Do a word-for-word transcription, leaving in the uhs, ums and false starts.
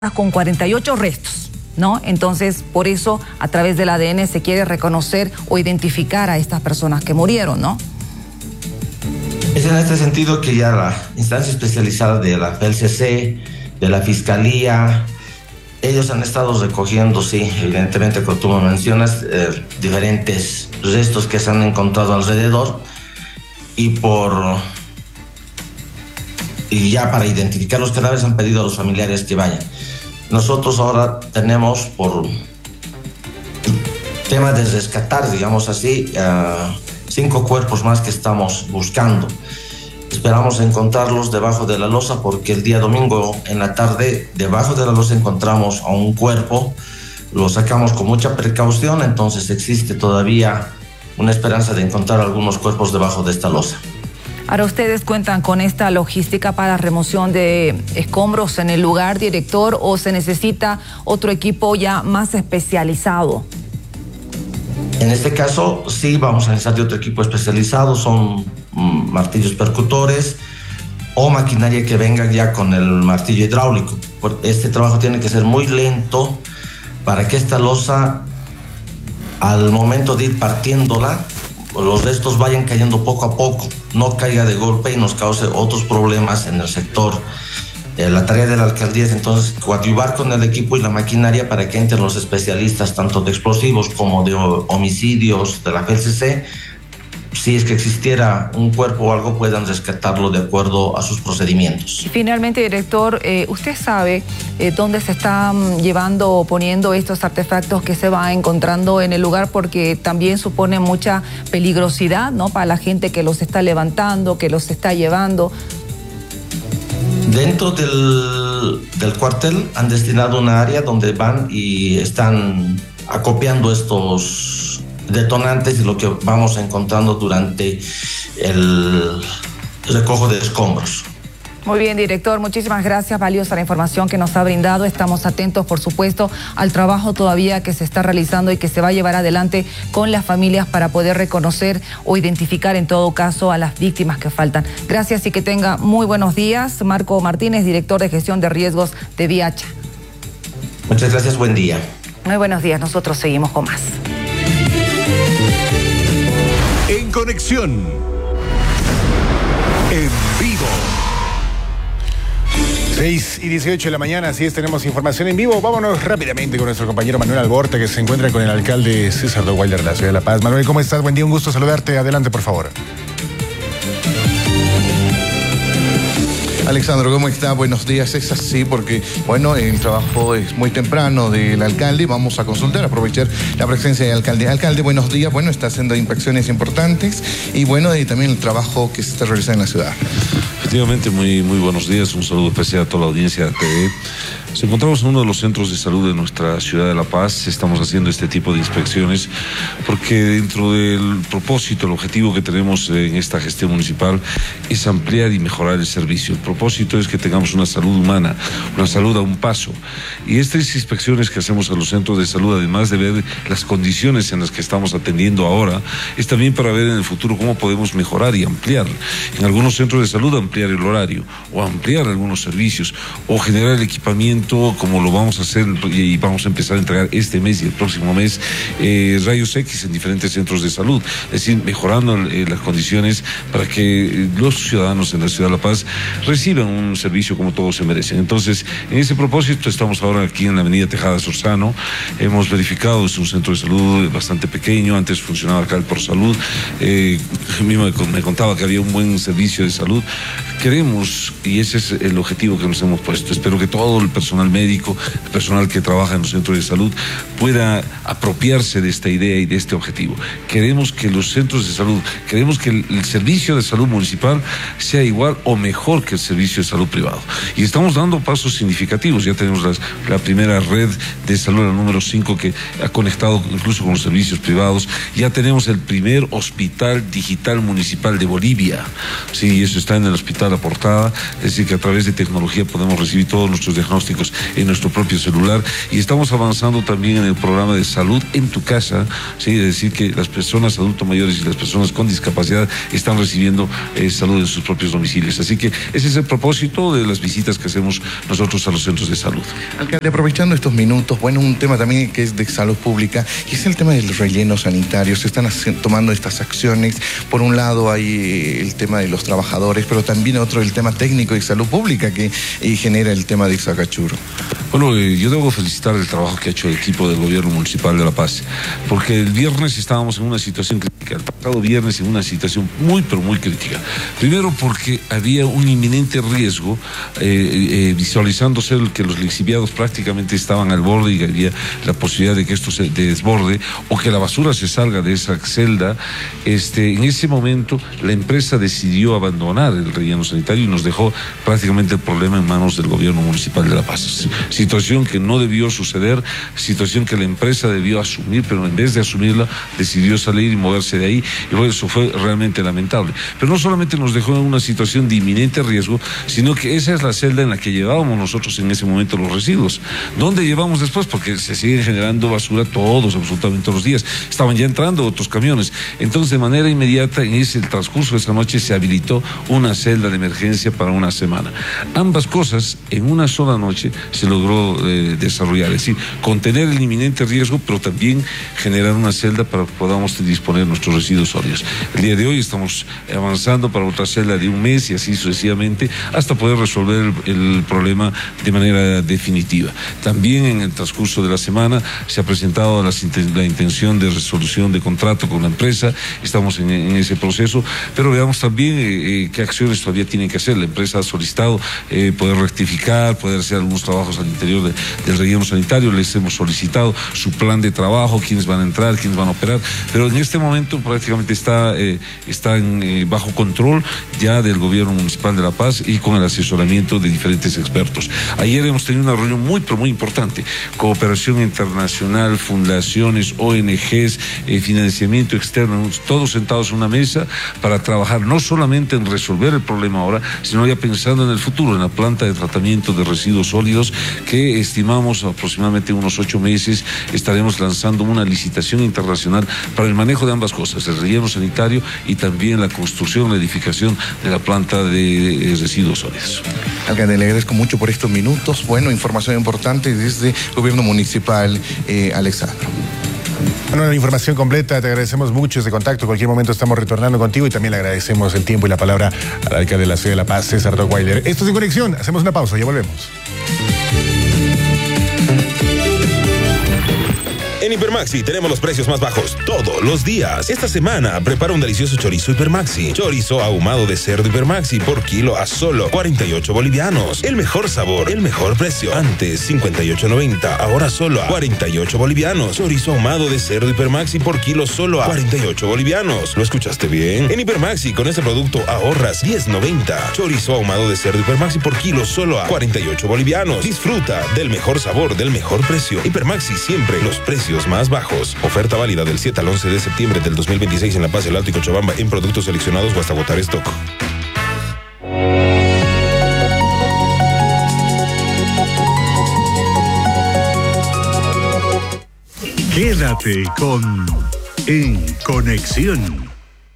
con cuarenta y ocho restos, ¿no? Entonces, por eso, a través del A D N se quiere reconocer o identificar a estas personas que murieron, ¿no? Es en este sentido que ya la instancia especializada de la F E L C C, de la Fiscalía, ellos han estado recogiendo, sí, evidentemente, como tú me mencionas, eh, diferentes restos que se han encontrado alrededor, y por... y ya para identificar los cadáveres han pedido a los familiares que vayan. Nosotros ahora tenemos, por tema de rescatar, digamos así, uh, cinco cuerpos más que estamos buscando. Esperamos encontrarlos debajo de la losa, porque el día domingo en la tarde debajo de la losa encontramos a un cuerpo, lo sacamos con mucha precaución, entonces existe todavía una esperanza de encontrar algunos cuerpos debajo de esta losa. Ahora, ¿ustedes cuentan con esta logística para remoción de escombros en el lugar, director, o se necesita otro equipo ya más especializado? En este caso, sí, vamos a necesitar de otro equipo especializado, son mm, martillos percutores o maquinaria que venga ya con el martillo hidráulico. Este trabajo tiene que ser muy lento para que esta losa, al momento de ir partiéndola, los restos vayan cayendo poco a poco, no caiga de golpe y nos cause otros problemas en el sector. Eh, la tarea de la alcaldía es entonces coadyuvar con el equipo y la maquinaria para que entren los especialistas tanto de explosivos como de homicidios de la F E L C C. Si es que existiera un cuerpo o algo, puedan rescatarlo de acuerdo a sus procedimientos. Y finalmente, director, eh, ¿usted sabe eh, dónde se están llevando o poniendo estos artefactos que se van encontrando en el lugar? Porque también supone mucha peligrosidad, ¿no?, para la gente que los está levantando, que los está llevando. Dentro del, del cuartel han destinado una área donde van y están acopiando estos detonantes y lo que vamos encontrando durante el recojo de escombros. Muy bien, director, muchísimas gracias, valiosa la información que nos ha brindado. Estamos atentos, por supuesto, al trabajo todavía que se está realizando y que se va a llevar adelante con las familias para poder reconocer o identificar en todo caso a las víctimas que faltan. Gracias y que tenga muy buenos días. Marco Martínez, director de gestión de riesgos de Viacha. Muchas gracias, buen día. Muy buenos días, nosotros seguimos con más. En Conexión, en vivo. seis y dieciocho de la mañana, así es, tenemos información en vivo. Vámonos rápidamente con nuestro compañero Manuel Alborta, que se encuentra con el alcalde César Dogualler de la ciudad de La Paz. Manuel, ¿cómo estás? Buen día, un gusto saludarte. Adelante, por favor. Alexandro, ¿cómo está? Buenos días. Es así porque, bueno, el trabajo es muy temprano del alcalde. Vamos a consultar, aprovechar la presencia del alcalde. Alcalde, buenos días. Bueno, está haciendo inspecciones importantes y, bueno, y también el trabajo que se está realizando en la ciudad. Efectivamente, muy, muy buenos días. Un saludo especial a toda la audiencia de T V. Nos encontramos en uno de los centros de salud de nuestra ciudad de La Paz. Estamos haciendo este tipo de inspecciones porque dentro del propósito, el objetivo que tenemos en esta gestión municipal es ampliar y mejorar el servicio. El propósito es que tengamos una salud humana, una salud a un paso. Y estas inspecciones que hacemos a los centros de salud, además de ver las condiciones en las que estamos atendiendo ahora, es también para ver en el futuro cómo podemos mejorar y ampliar. En algunos centros de salud ampliar el horario o ampliar algunos servicios o generar el equipamiento, como lo vamos a hacer y vamos a empezar a entregar este mes y el próximo mes, eh, rayos X en diferentes centros de salud, es decir, mejorando eh, las condiciones para que los ciudadanos en la ciudad de La Paz reciban un servicio como todos se merecen. Entonces, en ese propósito estamos ahora aquí en la avenida Tejada Sorzano. Hemos verificado, es un centro de salud bastante pequeño, antes funcionaba acá el Por Salud, eh, mismo me contaba que había un buen servicio de salud. Queremos, y ese es el objetivo que nos hemos puesto, espero que todo el personal médico, el personal que trabaja en los centros de salud pueda apropiarse de esta idea y de este objetivo. Queremos que los centros de salud, queremos que el, el servicio de salud municipal sea igual o mejor que el servicio de salud privado. Y estamos dando pasos significativos. Ya tenemos las, la primera red de salud, la número cinco, que ha conectado incluso con los servicios privados. Ya tenemos el primer hospital digital municipal de Bolivia. Sí, eso está en el hospital la portada, es decir, que a través de tecnología podemos recibir todos nuestros diagnósticos en nuestro propio celular, y estamos avanzando también en el programa de salud en tu casa, ¿sí? Es decir, que las personas adultos mayores y las personas con discapacidad están recibiendo eh, salud en sus propios domicilios. Así que ese es el propósito de las visitas que hacemos nosotros a los centros de salud. Alcalde, aprovechando estos minutos, bueno, un tema también que es de salud pública, y es el tema del relleno sanitario. Se están haciendo, tomando estas acciones. Por un lado hay el tema de los trabajadores, pero también otro el tema técnico de salud pública que eh, genera el tema de Ixtacachuro. Bueno, eh, yo debo felicitar el trabajo que ha hecho el equipo del gobierno municipal de La Paz, porque el viernes estábamos en una situación crítica, el pasado viernes en una situación muy, pero muy crítica. Primero porque había un inminente riesgo, eh, eh, visualizándose el que los lixiviados prácticamente estaban al borde y había la posibilidad de que esto se desborde o que la basura se salga de esa celda. Este, en ese momento la empresa decidió abandonar el relleno sanitario y nos dejó prácticamente el problema en manos del gobierno municipal de La Paz. Situación que no debió suceder, situación que la empresa debió asumir, pero en vez de asumirla decidió salir y moverse de ahí, y bueno, eso fue realmente lamentable. Pero no solamente nos dejó en una situación de inminente riesgo, sino que esa es la celda en la que llevábamos nosotros en ese momento los residuos. ¿Dónde llevamos después? Porque se siguen generando basura todos, absolutamente todos los días. Estaban ya entrando otros camiones. Entonces, de manera inmediata, en ese transcurso de esa noche, se habilitó una celda de emergencia para una semana. Ambas cosas, en una sola noche, se logró eh, desarrollar, es decir, contener el inminente riesgo, pero también generar una celda para que podamos disponer nuestros residuos sólidos. El día de hoy estamos avanzando para otra celda de un mes y así sucesivamente hasta poder resolver el, el problema de manera definitiva. También en el transcurso de la semana se ha presentado la, la intención de resolución de contrato con la empresa, estamos en, en ese proceso, pero veamos también eh, qué acciones todavía tienen que hacer. La empresa ha solicitado eh, poder rectificar, poder hacer algunos trabajos al interior de, del relleno sanitario, les hemos solicitado su plan de trabajo, quiénes van a entrar, quiénes van a operar, pero en este momento prácticamente está, eh, está en, eh, bajo control ya del gobierno municipal de La Paz y con el asesoramiento de diferentes expertos. Ayer hemos tenido una reunión muy, pero muy importante, cooperación internacional, fundaciones, O N Ges, eh, financiamiento externo, todos sentados en una mesa para trabajar no solamente en resolver el problema ahora, sino ya pensando en el futuro, en la planta de tratamiento de residuos sólidos que estimamos aproximadamente unos ocho meses estaremos lanzando una licitación internacional para el manejo de ambas cosas, el relleno sanitario y también la construcción, la edificación de la planta de residuos sólidos. Alcalde, le agradezco mucho por estos minutos. Bueno, información importante desde el gobierno municipal, eh, Alexandro. Bueno, la información completa, te agradecemos mucho ese contacto. En cualquier momento estamos retornando contigo y también le agradecemos el tiempo y la palabra al alcalde de la ciudad de La Paz, César Rottweiler. Esto es En Conexión, hacemos una pausa, ya volvemos. En Hipermaxi tenemos los precios más bajos todos los días. Esta semana prepara un delicioso chorizo Hipermaxi. Chorizo ahumado de cerdo Hipermaxi por kilo a solo cuarenta y ocho bolivianos. El mejor sabor, el mejor precio. Antes cincuenta y ocho noventa, ahora solo a cuarenta y ocho bolivianos. Chorizo ahumado de cerdo Hipermaxi por kilo solo a cuarenta y ocho bolivianos. ¿Lo escuchaste bien? En Hipermaxi con este producto ahorras diez noventa. Chorizo ahumado de cerdo Hipermaxi por kilo solo a cuarenta y ocho bolivianos. Disfruta del mejor sabor, del mejor precio. Hipermaxi, siempre los precios más bajos. Oferta válida del siete al once de septiembre del dos mil veintiséis en La Paz, El Alto y Cochabamba en productos seleccionados o hasta agotar stock. Quédate con En Conexión.